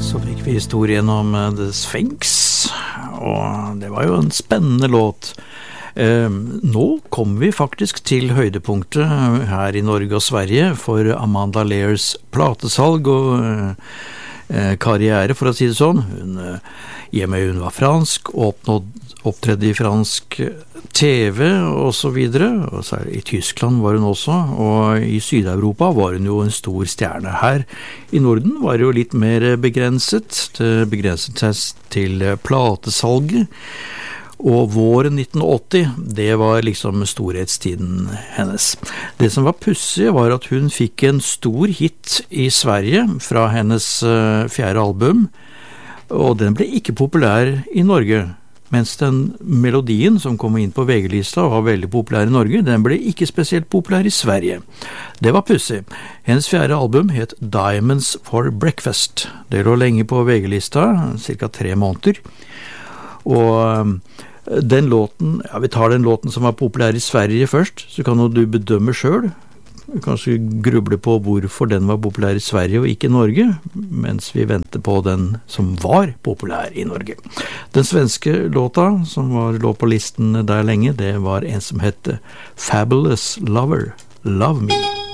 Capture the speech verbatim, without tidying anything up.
Så fikk vi historien om The Sphinx, og det var jo en spennende låt. Eh, nå kommer vi faktisk til høydepunktet her i Norge og Sverige for Amanda Lears platesalg og eh, karriere, for å si det sånn. Hun, eh, I og med hun var fransk, oppnådd, opptredde i fransk T V og så videre, og så i Tyskland var hun også, og i Syd-Europa var hun jo en stor stjerne. Her i Norden var det jo litt mer begrenset, det begrenset seg til platesalget, og våren nitten åtti, det var liksom storhetstiden hennes. Det som var pussig var at hun fikk en stor hit i Sverige fra hennes fjerde album, og den ble ikke populær i Norge. Mens den melodien som kom inn på V G-lista og var veldig populær i Norge, den ble ikke spesielt populær i Sverige. Det var pussig. Hennes fjerde album het Diamonds for Breakfast. Det lå lenge på V G-lista, cirka tre måneder. Og den låten, ja, vi tar den låten som var populær i Sverige først, så kan du bedømme selv. Kanskje gruble på hvorfor den var populær i Sverige og ikke i Norge, mens vi venter på den som var populær i Norge. Den svenske låta som var, lå på listen der lenge, det var en som hette Fabulous Lover, Love Me.